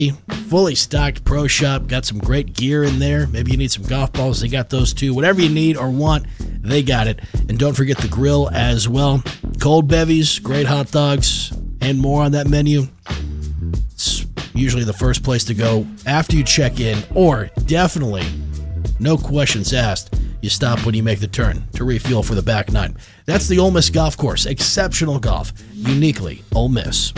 Fully stocked pro shop. Got some great gear in there. Maybe you need some golf balls. They got those too. Whatever you need or want, they got it. And don't forget the grill as well. Cold bevies, great hot dogs, and more on that menu. It's usually the first place to go after you check in, or definitely, no questions asked, you stop when you make the turn to refuel for the back nine. That's the Ole Miss Golf Course. Exceptional golf. Uniquely Ole Miss.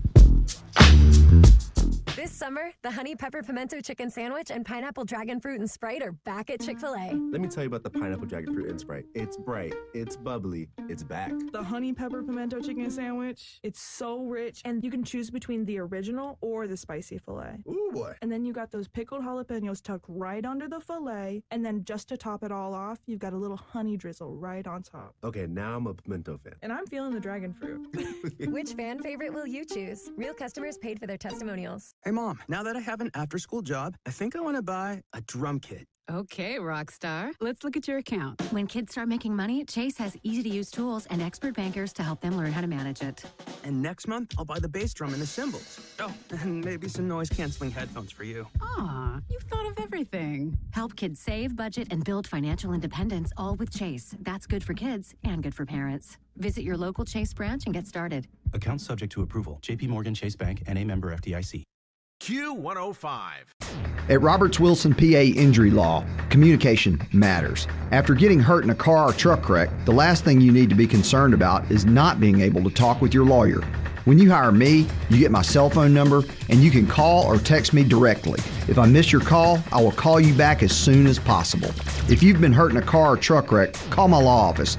This summer, the Honey Pepper Pimento Chicken Sandwich and Pineapple Dragon Fruit and Sprite are back at Chick-fil-A. Let me tell you about the Pineapple Dragon Fruit and Sprite. It's bright, it's bubbly, it's back. The Honey Pepper Pimento Chicken Sandwich, it's so rich, and you can choose between the original or the spicy filet. Ooh, boy. And then you got those pickled jalapenos tucked right under the filet, and then just to top it all off, you've got a little honey drizzle right on top. Okay, now I'm a pimento fan. And I'm feeling the dragon fruit. Which fan favorite will you choose? Real customers paid for their testimonials. Hey, Mom, now that I have an after-school job, I think I want to buy a drum kit. Okay, Rockstar. Let's look at your account. When kids start making money, Chase has easy-to-use tools and expert bankers to help them learn how to manage it. And next month, I'll buy the bass drum and the cymbals. Oh, and maybe some noise-canceling headphones for you. Aw, you've thought of everything. Help kids save, budget, and build financial independence, all with Chase. That's good for kids and good for parents. Visit your local Chase branch and get started. Account subject to approval. J.P. Morgan Chase Bank, N.A. member FDIC. Q105. At Roberts Wilson PA Injury Law, communication matters. After getting hurt in a car or truck wreck, the last thing you need to be concerned about is not being able to talk with your lawyer. When you hire me, you get my cell phone number, and you can call or text me directly. If I miss your call, I will call you back as soon as possible. If you've been hurt in a car or truck wreck, call my law office,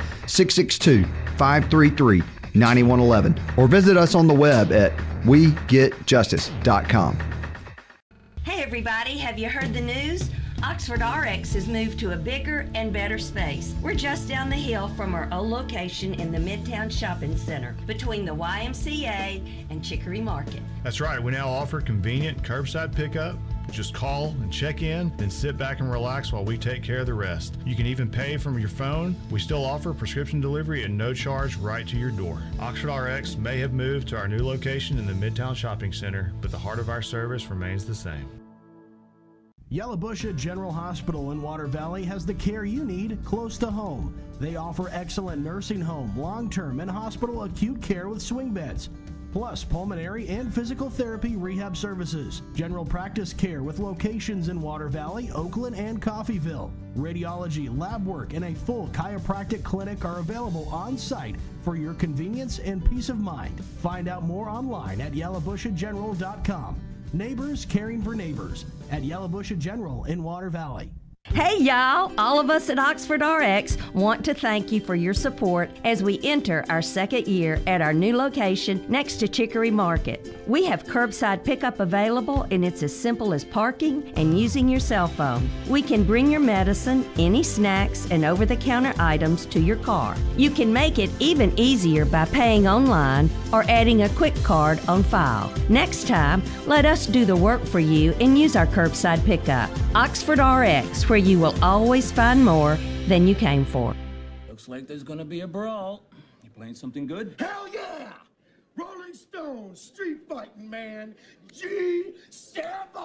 662-533-9111, or visit us on the web at wegetjustice.com. Hey everybody, have you heard the news? Oxford RX has moved to a bigger and better space. We're just down the hill from our old location in the Midtown Shopping Center between the YMCA and Chicory Market. That's right, we now offer convenient curbside pickup. Just call and check in, then sit back and relax while we take care of the rest. You can even pay from your phone. We still offer prescription delivery at no charge right to your door. Oxford RX may have moved to our new location in the Midtown Shopping Center, but the heart of our service remains the same. Yellowbusha General Hospital in Water Valley has the care you need close to home. They offer excellent nursing home, long-term, and hospital acute care with swing beds, plus pulmonary and physical therapy rehab services, general practice care with locations in Water Valley, Oakland, and Coffeyville. Radiology, lab work, and a full chiropractic clinic are available on site for your convenience and peace of mind. Find out more online at yellowbushageneral.com. Neighbors caring for neighbors at Yellowbusha General in Water Valley. Hey y'all, all of us at Oxford RX want to thank you for your support as we enter our second year at our new location next to Chicory Market. We have curbside pickup available, and it's as simple as parking and using your cell phone. We can bring your medicine, any snacks, and over-the-counter items to your car. You can make it even easier by paying online or adding a quick card on file. Next time, let us do the work for you and use our curbside pickup. Oxford RX, where you will always find more than you came for. Looks like there's gonna be a brawl. You playing something good? Hell yeah! Rolling Stones, street fighting man, G7!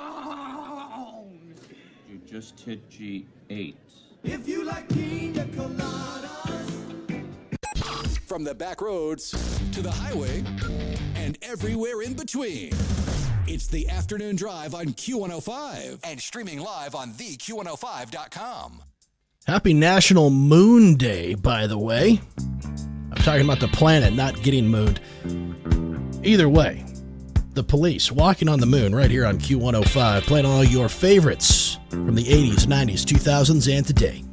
You just hit G8. If you like pina coladas. From the back roads to the highway and everywhere in between. It's the Afternoon Drive on Q105 and streaming live on theq105.com. Happy National Moon Day, by the way. I'm talking about the planet not getting mooned. Either way, the Police walking on the moon right here on Q105, playing all your favorites from the 80s, 90s, 2000s, and today.